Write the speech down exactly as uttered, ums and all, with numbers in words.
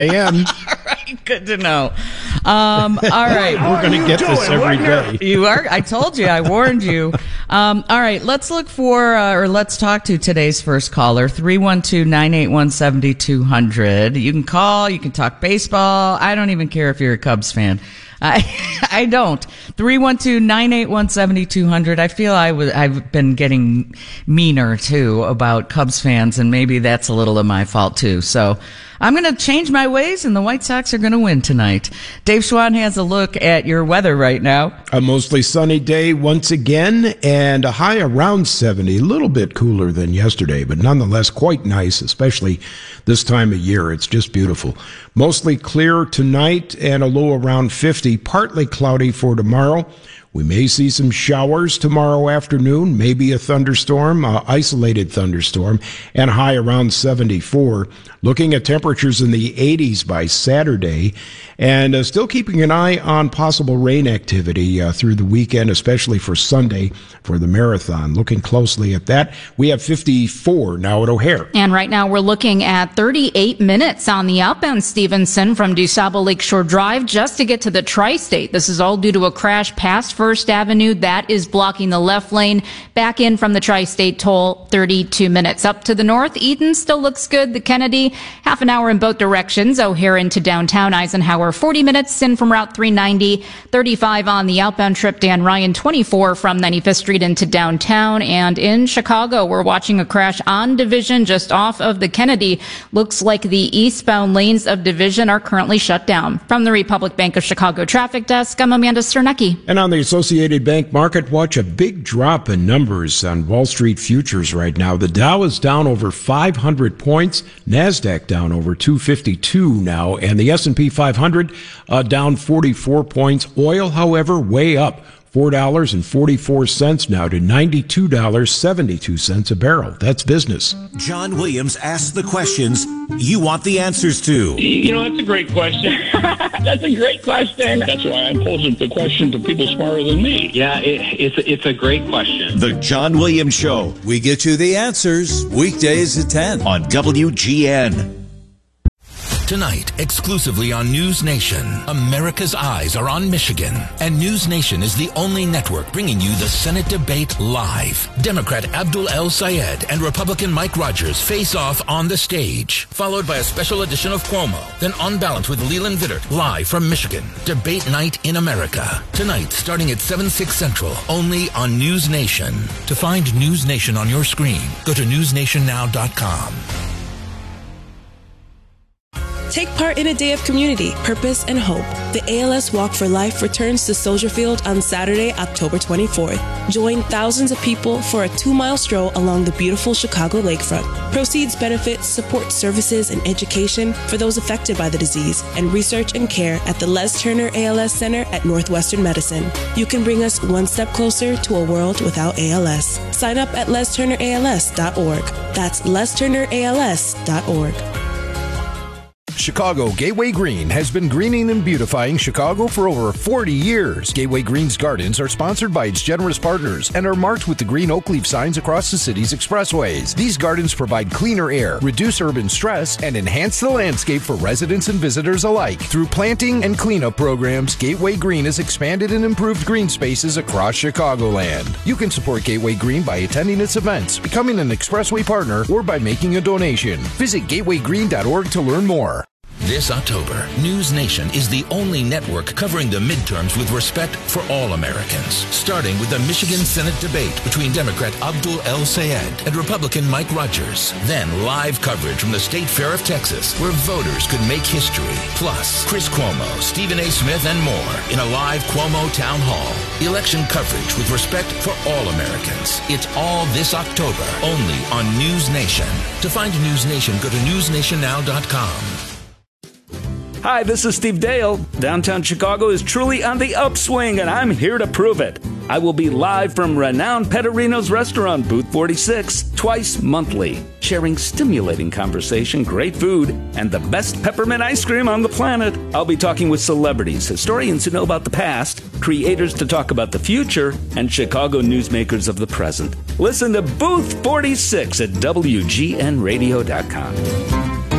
And all right, good to know. Um, all right. We're going to get this every day. You are. I told you. I warned you. Um, all right. Let's look for, uh, or let's talk to today's first caller, three one two, nine eight one, seven two zero zero. You can call. You can talk baseball. I don't even care if you're a Cubs fan. I I don't. three one two, nine eight one, seven two zero zero. I feel I was, I've been getting meaner, too, about Cubs fans, and maybe that's a little of my fault, too. So I'm going to change my ways, and the White Sox are going to win tonight. Dave Schwan has a look at your weather right now. A mostly sunny day once again, and a high around seventy. A little bit cooler than yesterday, but nonetheless quite nice, especially this time of year. It's just beautiful. Mostly clear tonight, and a low around fifty. Partly cloudy for tomorrow. We may see some showers tomorrow afternoon, maybe a thunderstorm, uh, isolated thunderstorm, and high around seventy-four. Looking at temperatures in the eighties by Saturday, and uh, still keeping an eye on possible rain activity uh, through the weekend, especially for Sunday for the marathon. Looking closely at that, we have fifty-four now at O'Hare. And right now we're looking at thirty-eight minutes on the outbound Stevenson from DuSable Lakeshore Drive just to get to the Tri-State. This is all due to a crash past First Avenue. That is blocking the left lane. Back in from the Tri-State toll, thirty-two minutes. Up to the north, Eden still looks good. The Kennedy, half an hour in both directions. O'Hare into downtown Eisenhower, forty minutes in from Route three ninety. thirty-five on the outbound trip. Dan Ryan, twenty-four from ninety-fifth Street into downtown. And in Chicago, we're watching a crash on Division just off of the Kennedy. Looks like the eastbound lanes of Division are currently shut down. From the Republic Bank of Chicago Traffic Desk, I'm Amanda Sternecki. And on the Associated Bank Market Watch, a big drop in numbers on Wall Street futures right now. The Dow is down over five hundred points, NASDAQ down over two fifty-two now, and the S and P five hundred uh, down forty-four points. Oil, however, way up. four dollars and forty-four cents now to ninety-two dollars and seventy-two cents a barrel. That's business. John Williams asks the questions you want the answers to. You know, that's a great question. That's a great question. That's why I'm posing the question to people smarter than me. Yeah, it, it's, it's a great question. The John Williams Show. We get you the answers weekdays at ten on W G N. Tonight, exclusively on News Nation, America's eyes are on Michigan, and News Nation is the only network bringing you the Senate debate live. Democrat Abdul El-Sayed and Republican Mike Rogers face off on the stage, followed by a special edition of Cuomo, then On Balance with Leland Vittert, live from Michigan. Debate night in America. Tonight, starting at seven, six Central, only on News Nation. To find News Nation on your screen, go to news nation now dot com. Take part in a day of community, purpose, and hope. The A L S Walk for Life returns to Soldier Field on Saturday, October twenty-fourth. Join thousands of people for a two-mile stroll along the beautiful Chicago lakefront. Proceeds benefit support services and education for those affected by the disease and research and care at the Les Turner A L S Center at Northwestern Medicine. You can bring us one step closer to a world without A L S. Sign up at les turner a l s dot org. That's les turner a l s dot org. Chicago Gateway Green has been greening and beautifying Chicago for over forty years. Gateway Green's gardens are sponsored by its generous partners and are marked with the green oak leaf signs across the city's expressways. These gardens provide cleaner air, reduce urban stress, and enhance the landscape for residents and visitors alike. Through planting and cleanup programs, Gateway Green has expanded and improved green spaces across Chicagoland. You can support Gateway Green by attending its events, becoming an expressway partner, or by making a donation. Visit gateway green dot org to learn more. This October, News Nation is the only network covering the midterms with respect for all Americans, starting with the Michigan Senate debate between Democrat Abdul El-Sayed and Republican Mike Rogers. Then live coverage from the State Fair of Texas, where voters could make history. Plus, Chris Cuomo, Stephen A. Smith, and more in a live Cuomo Town Hall. Election coverage with respect for all Americans. It's all this October, only on News Nation. To find News Nation, go to news nation now dot com. Hi, this is Steve Dale. Downtown Chicago is truly on the upswing, and I'm here to prove it. I will be live from renowned Petterino's restaurant, Booth forty-six, twice monthly, sharing stimulating conversation, great food, and the best peppermint ice cream on the planet. I'll be talking with celebrities, historians who know about the past, creators to talk about the future, and Chicago newsmakers of the present. Listen to Booth forty-six at W G N radio dot com.